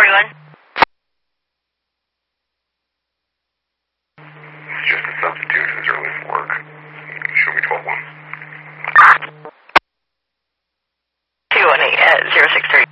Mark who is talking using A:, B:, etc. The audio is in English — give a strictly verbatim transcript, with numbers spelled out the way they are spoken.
A: everyone.
B: Just a substitute who's early for work. Show me twelve one.
A: two one eight at zero six three.